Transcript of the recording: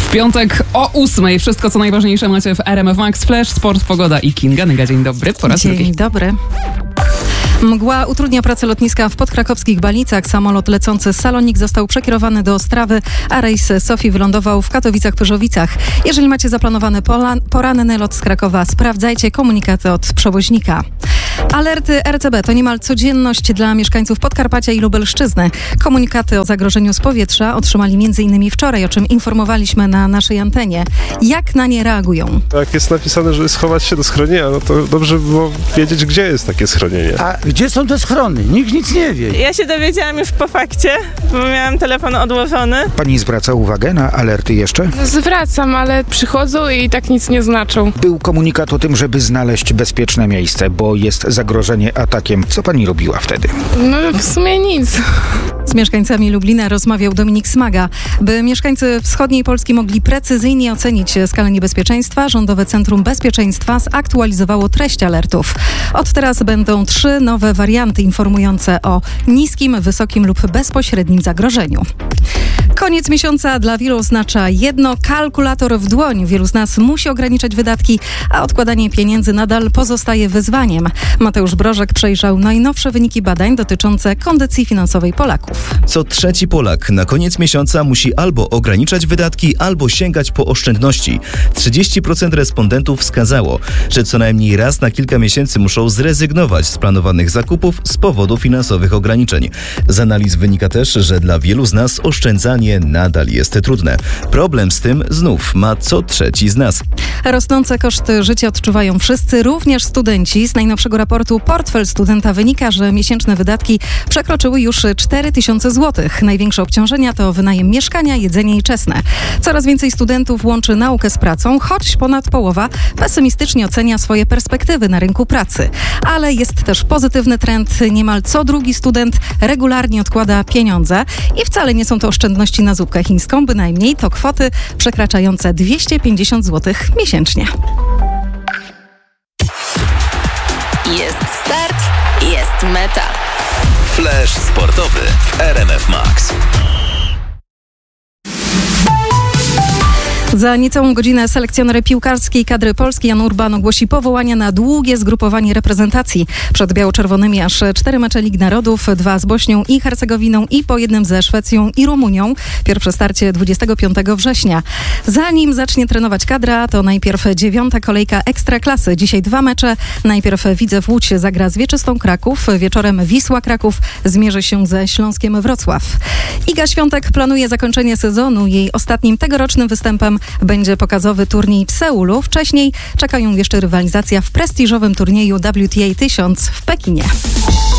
W piątek o 8:00. Wszystko, co najważniejsze macie w RMF Max. Flash, sport, pogoda i Kinga Nyga. Dzień dobry po raz drugi. Dzień dobry. Mgła utrudnia pracę lotniska w podkrakowskich Balicach. Samolot lecący z Salonik został przekierowany do Ostrawy, a rejs Sofii wylądował w Katowicach-Pyrzowicach. Jeżeli macie zaplanowany poranny lot z Krakowa, sprawdzajcie komunikaty od przewoźnika. Alerty RCB to niemal codzienność dla mieszkańców Podkarpacia i Lubelszczyzny. Komunikaty o zagrożeniu z powietrza otrzymali m.in. wczoraj, o czym informowaliśmy na naszej antenie. Jak na nie reagują? Jak jest napisane, żeby schować się do schronienia, no to dobrze by było wiedzieć, gdzie jest takie schronienie. A gdzie są te schrony? Nikt nic nie wie. Ja się dowiedziałam już po fakcie, bo miałam telefon odłożony. Pani zwraca uwagę na alerty jeszcze? Zwracam, ale przychodzą i tak nic nie znaczą. Był komunikat o tym, żeby znaleźć bezpieczne miejsce, bo jest zagrożenie atakiem. Co pani robiła wtedy? No w sumie nic. Z mieszkańcami Lublina rozmawiał Dominik Smaga. By mieszkańcy wschodniej Polski mogli precyzyjnie ocenić skalę niebezpieczeństwa, Rządowe Centrum Bezpieczeństwa zaktualizowało treść alertów. Od teraz będą 3 nowe warianty informujące o niskim, wysokim lub bezpośrednim zagrożeniu. Koniec miesiąca dla wielu oznacza jedno: kalkulator w dłoń. Wielu z nas musi ograniczać wydatki, a odkładanie pieniędzy nadal pozostaje wyzwaniem. Mateusz Brożek przejrzał najnowsze wyniki badań dotyczące kondycji finansowej Polaków. Co trzeci Polak na koniec miesiąca musi albo ograniczać wydatki, albo sięgać po oszczędności. 30% respondentów wskazało, że co najmniej raz na kilka miesięcy muszą zrezygnować z planowanych zakupów z powodu finansowych ograniczeń. Z analiz wynika też, że dla wielu z nas oszczędzanie nadal jest trudne. Problem z tym znów ma co trzeci z nas. Rosnące koszty życia odczuwają wszyscy, również studenci. Z najnowszego raportu Portfel Studenta wynika, że miesięczne wydatki przekroczyły już 4000 zł. Największe obciążenia to wynajem mieszkania, jedzenie i czesne. Coraz więcej studentów łączy naukę z pracą, choć ponad połowa pesymistycznie ocenia swoje perspektywy na rynku pracy. Ale jest też pozytywny trend. Niemal co drugi student regularnie odkłada pieniądze i wcale nie są to oszczędności na zupkę chińską, bynajmniej to kwoty przekraczające 250 zł miesięcznie. Jest start, jest meta. Flash sportowy w RMF Max. Za niecałą godzinę selekcjoner piłkarskiej kadry Polski Jan Urban ogłosi powołania na długie zgrupowanie reprezentacji. Przed biało-czerwonymi aż 4 mecze Lig Narodów, 2 z Bośnią i Hercegowiną i po jednym ze Szwecją i Rumunią. Pierwsze starcie 25 września. Zanim zacznie trenować kadra, to najpierw 9. kolejka Ekstraklasy. Dzisiaj 2 mecze. Najpierw Widzew Łódź zagra z Wieczystą Kraków. Wieczorem Wisła Kraków zmierzy się ze Śląskiem Wrocław. Iga Świątek planuje zakończenie sezonu. Jej ostatnim tegorocznym występem będzie pokazowy turniej w Seulu. Wcześniej czeka ją jeszcze rywalizacja w prestiżowym turnieju WTA 1000 w Pekinie.